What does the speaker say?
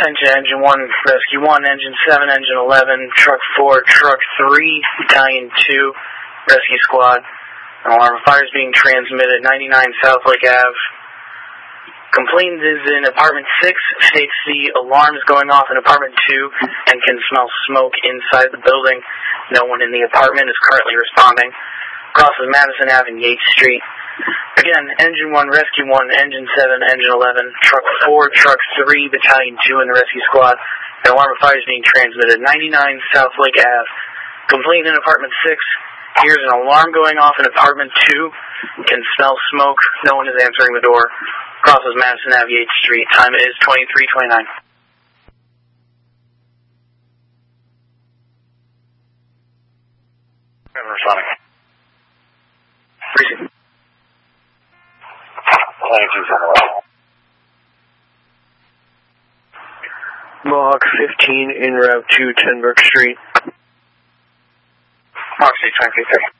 attention, Engine 1, Rescue 1, Engine 7, Engine 11, Truck 4, Truck 3, Battalion 2, Rescue Squad. Alarm of fire is being transmitted, 99 South Lake Ave. Complainant is in apartment 6, states the alarm is going off in apartment 2 and can smell smoke inside the building. No one in the apartment is currently responding. Crosses Madison Ave and Yates Street. Again, Engine 1, Rescue 1, Engine 7, Engine 11, Truck 4, Truck 3, Battalion 2, and the Rescue Squad. An alarm of fire is being transmitted, 99 South Lake Ave. Complainant in apartment 6 hears an alarm going off in apartment 2, can smell smoke. No one is answering the door. Crosses Madison Ave, Yates Street. Time is 23:29. Responding. Receive. Mohawk 15 in route to 10 Brook Street. Mohawk 6, 23.